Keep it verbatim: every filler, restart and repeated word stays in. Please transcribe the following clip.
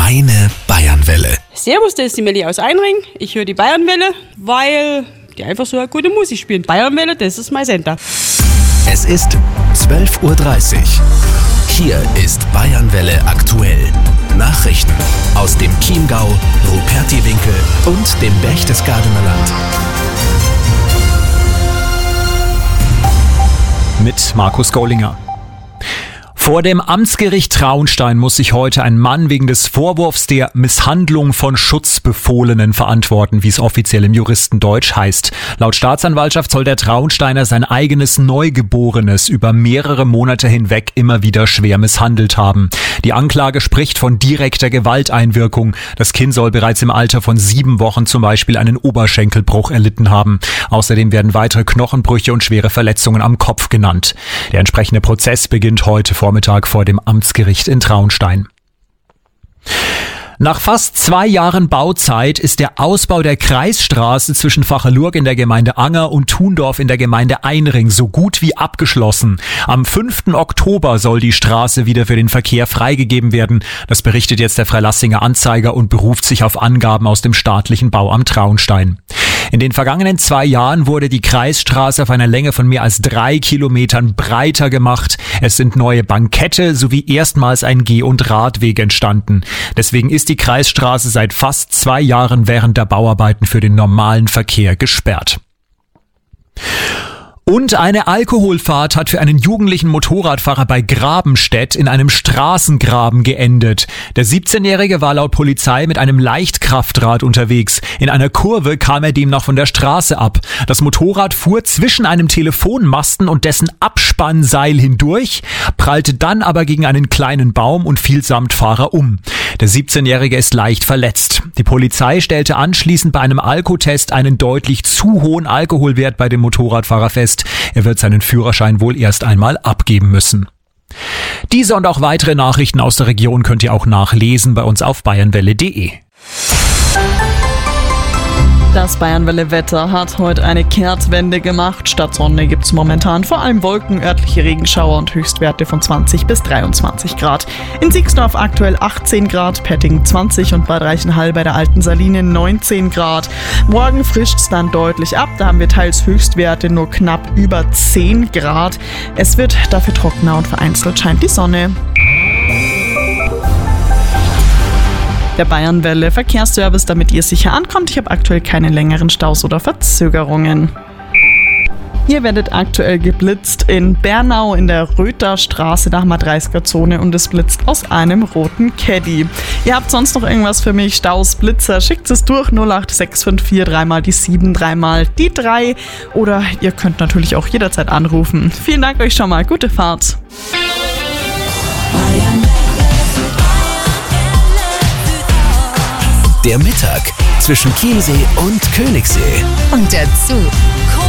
Deine Bayernwelle. Servus, das ist die Melli aus Einring. Ich höre die Bayernwelle, weil die einfach so eine gute Musik spielen. Bayernwelle, das ist mein Sender. Es ist zwölf Uhr dreißig. Hier ist Bayernwelle aktuell. Nachrichten aus dem Chiemgau, Rupertiwinkel und dem Berchtesgadener Land. Mit Markus Gollinger. Vor dem Amtsgericht Traunstein muss sich heute ein Mann wegen des Vorwurfs der Misshandlung von Schutzbefohlenen verantworten, wie es offiziell im Juristendeutsch heißt. Laut Staatsanwaltschaft soll der Traunsteiner sein eigenes Neugeborenes über mehrere Monate hinweg immer wieder schwer misshandelt haben. Die Anklage spricht von direkter Gewalteinwirkung. Das Kind soll bereits im Alter von sieben Wochen zum Beispiel einen Oberschenkelbruch erlitten haben. Außerdem werden weitere Knochenbrüche und schwere Verletzungen am Kopf genannt. Der entsprechende Prozess beginnt heute Vormittag vor dem Amtsgericht in Traunstein. Nach fast zwei Jahren Bauzeit ist der Ausbau der Kreisstraße zwischen Vachelurg in der Gemeinde Anger und Thundorf in der Gemeinde Einring so gut wie abgeschlossen. Am fünften Oktober soll die Straße wieder für den Verkehr freigegeben werden. Das berichtet jetzt der Freilassinger Anzeiger und beruft sich auf Angaben aus dem staatlichen Bauamt Traunstein. In den vergangenen zwei Jahren wurde die Kreisstraße auf einer Länge von mehr als drei Kilometern breiter gemacht. Es sind neue Bankette sowie erstmals ein Geh- und Radweg entstanden. Deswegen ist die Kreisstraße seit fast zwei Jahren während der Bauarbeiten für den normalen Verkehr gesperrt. Und eine Alkoholfahrt hat für einen jugendlichen Motorradfahrer bei Grabenstedt in einem Straßengraben geendet. Der siebzehnjährige war laut Polizei mit einem Leichtkraftrad unterwegs. In einer Kurve kam er demnach von der Straße ab. Das Motorrad fuhr zwischen einem Telefonmasten und dessen Abspannseil hindurch, prallte dann aber gegen einen kleinen Baum und fiel samt Fahrer um. Der siebzehnjährige ist leicht verletzt. Die Polizei stellte anschließend bei einem Alkotest einen deutlich zu hohen Alkoholwert bei dem Motorradfahrer fest. Er wird seinen Führerschein wohl erst einmal abgeben müssen. Diese und auch weitere Nachrichten aus der Region könnt ihr auch nachlesen bei uns auf bayernwelle punkt de. Das Bayernwelle-Wetter hat heute eine Kehrtwende gemacht. Statt Sonne gibt es momentan vor allem Wolken, örtliche Regenschauer und Höchstwerte von zwanzig bis dreiundzwanzig Grad. In Siegsdorf aktuell achtzehn Grad, Petting zwanzig und Bad Reichenhall bei der Alten Saline neunzehn Grad. Morgen frischt es dann deutlich ab, da haben wir teils Höchstwerte nur knapp über zehn Grad. Es wird dafür trockener und vereinzelt scheint die Sonne. Der Bayernwelle Verkehrsservice, damit ihr sicher ankommt. Ich habe aktuell keine längeren Staus oder Verzögerungen. Hier werdet aktuell geblitzt in Bernau in der Rötherstraße, da haben wir dreißiger Zone und es blitzt aus einem roten Caddy. Ihr habt sonst noch irgendwas für mich, Staus, Blitzer, schickt es durch null acht sechs fünf vier dreimal die sieben, dreimal die drei oder ihr könnt natürlich auch jederzeit anrufen. Vielen Dank euch schon mal, gute Fahrt. Der Mittag zwischen Chiemsee und Königssee. Und dazu